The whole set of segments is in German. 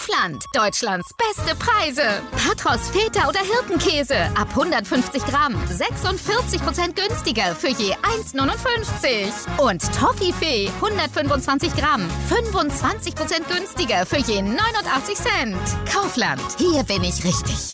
Kaufland. Deutschlands beste Preise. Patros, Feta oder Hirtenkäse. Ab 150 Gramm. 46% günstiger für je 1,59. Und Toffifee. 125 Gramm. 25% günstiger für je 89 Cent. Kaufland. Hier bin ich richtig.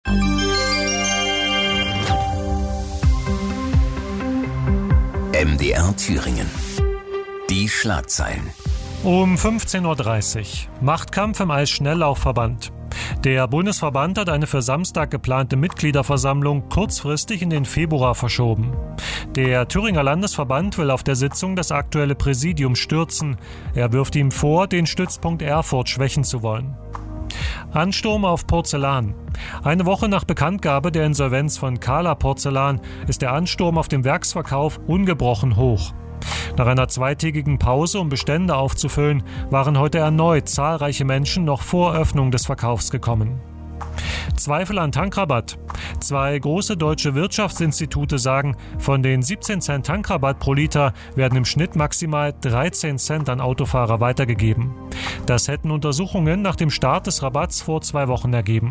MDR Thüringen. Die Schlagzeilen. Um 15.30 Uhr. Machtkampf im Eisschnelllaufverband. Der Bundesverband hat eine für Samstag geplante Mitgliederversammlung kurzfristig in den Februar verschoben. Der Thüringer Landesverband will auf der Sitzung das aktuelle Präsidium stürzen. Er wirft ihm vor, den Stützpunkt Erfurt schwächen zu wollen. Ansturm auf Porzellan. Eine Woche nach Bekanntgabe der Insolvenz von Kala Porzellan ist der Ansturm auf dem Werksverkauf ungebrochen hoch. Nach einer zweitägigen Pause, um Bestände aufzufüllen, waren heute erneut zahlreiche Menschen noch vor Öffnung des Verkaufs gekommen. Zweifel an Tankrabatt. 2 große deutsche Wirtschaftsinstitute sagen, von den 17 Cent Tankrabatt pro Liter werden im Schnitt maximal 13 Cent an Autofahrer weitergegeben. Das hätten Untersuchungen nach dem Start des Rabatts vor 2 Wochen ergeben.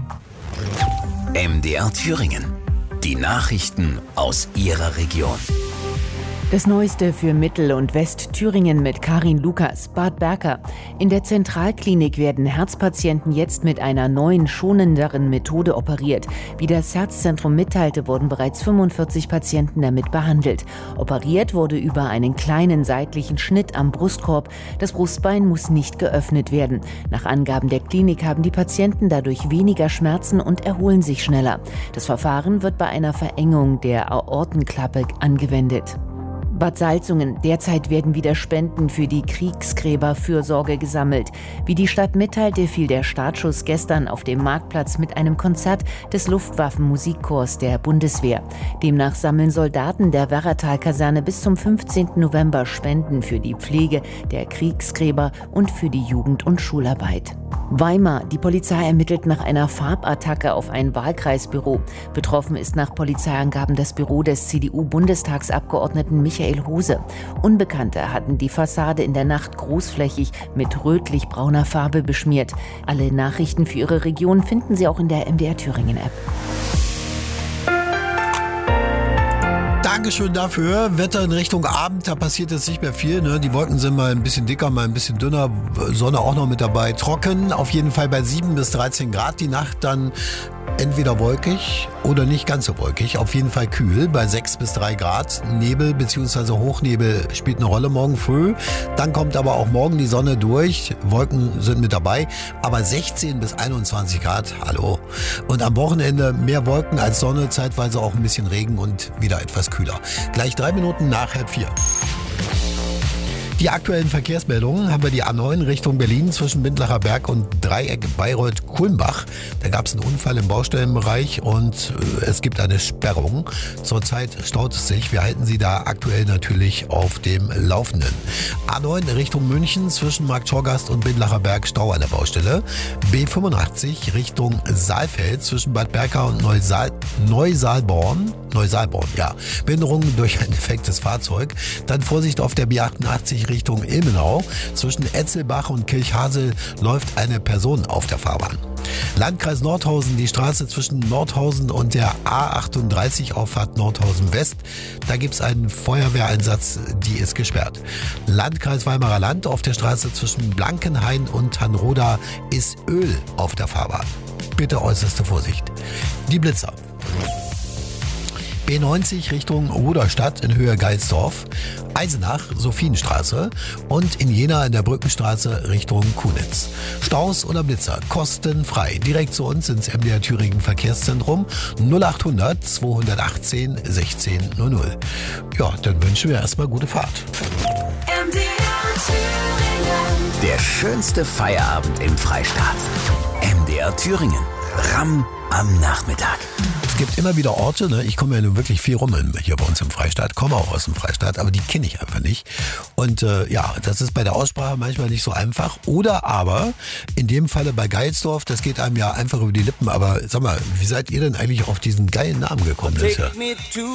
MDR Thüringen. Die Nachrichten aus Ihrer Region. Das Neueste für Mittel- und Westthüringen mit Karin Lukas, Bad Berka. In der Zentralklinik werden Herzpatienten jetzt mit einer neuen, schonenderen Methode operiert. Wie das Herzzentrum mitteilte, wurden bereits 45 Patienten damit behandelt. Operiert wurde über einen kleinen seitlichen Schnitt am Brustkorb. Das Brustbein muss nicht geöffnet werden. Nach Angaben der Klinik haben die Patienten dadurch weniger Schmerzen und erholen sich schneller. Das Verfahren wird bei einer Verengung der Aortenklappe angewendet. Bad Salzungen. Derzeit werden wieder Spenden für die Kriegsgräberfürsorge gesammelt. Wie die Stadt mitteilte, fiel der Startschuss gestern auf dem Marktplatz mit einem Konzert des Luftwaffenmusikchors der Bundeswehr. Demnach sammeln Soldaten der Werratal-Kaserne bis zum 15. November Spenden für die Pflege der Kriegsgräber und für die Jugend- und Schularbeit. Weimar. Die Polizei ermittelt nach einer Farbattacke auf ein Wahlkreisbüro. Betroffen ist nach Polizeiangaben das Büro des CDU-Bundestagsabgeordneten Michael Hose. Unbekannte hatten die Fassade in der Nacht großflächig mit rötlich-brauner Farbe beschmiert. Alle Nachrichten für Ihre Region finden Sie auch in der MDR Thüringen App. Dankeschön dafür. Wetter in Richtung Abend, da passiert jetzt nicht mehr viel. Ne? Die Wolken sind mal ein bisschen dicker, mal ein bisschen dünner. Sonne auch noch mit dabei. Trocken, auf jeden Fall bei 7 bis 13 Grad. Die Nacht dann entweder wolkig oder nicht ganz so wolkig. Auf jeden Fall kühl bei 6 bis 3 Grad. Nebel bzw. Hochnebel spielt eine Rolle morgen früh. Dann kommt aber auch morgen die Sonne durch. Wolken sind mit dabei. Aber 16 bis 21 Grad, hallo. Und am Wochenende mehr Wolken als Sonne, zeitweise auch ein bisschen Regen und wieder etwas kühler. Gleich 3 Minuten nach 3:30. Die aktuellen Verkehrsmeldungen haben wir die A9 Richtung Berlin zwischen Bindlacher Berg und Dreieck Bayreuth-Kulmbach. Da gab es einen Unfall im Baustellenbereich und es gibt eine Sperrung. Zurzeit staut es sich. Wir halten Sie da aktuell natürlich auf dem Laufenden. A9 Richtung München zwischen Marktschorgast und Bindlacher Berg Stau an der Baustelle. B85 Richtung Saalfeld zwischen Bad Berka und Neusaalborn, ja. Behinderung durch ein defektes Fahrzeug. Dann Vorsicht auf der B88 Richtung Ilmenau. Zwischen Etzelbach und Kirchhasel läuft eine Person auf der Fahrbahn. Landkreis Nordhausen, die Straße zwischen Nordhausen und der A38 Auffahrt Nordhausen West. Da gibt es einen Feuerwehreinsatz, die ist gesperrt. Landkreis Weimarer Land, auf der Straße zwischen Blankenhain und Hanroda ist Öl auf der Fahrbahn. Bitte äußerste Vorsicht. Die Blitzer. B90 Richtung Ruderstadt in Höhe Geilsdorf, Eisenach, Sophienstraße und in Jena in der Brückenstraße Richtung Kunitz. Staus oder Blitzer kostenfrei. Direkt zu uns ins MDR Thüringen Verkehrszentrum 0800 218 1600. Ja, dann wünschen wir erstmal gute Fahrt. MDR Thüringen. Der schönste Feierabend im Freistaat. MDR Thüringen. RAM am Nachmittag. Es gibt immer wieder Orte, ne? Ich komme ja nun wirklich viel rum hier bei uns im Freistaat, komme auch aus dem Freistaat, aber die kenne ich einfach nicht. Und ja, das ist bei der Aussprache manchmal nicht so einfach. Oder aber in dem Falle bei Geilsdorf, das geht einem ja einfach über die Lippen. Aber sag mal, wie seid ihr denn eigentlich auf diesen geilen Namen gekommen?